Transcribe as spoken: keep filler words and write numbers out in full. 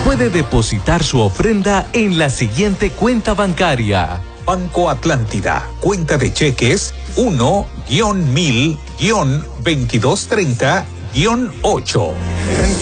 puede depositar su ofrenda en la siguiente cuenta bancaria. Banco Atlántida, cuenta de cheques uno guión mil guión veintidós treinta guión ocho.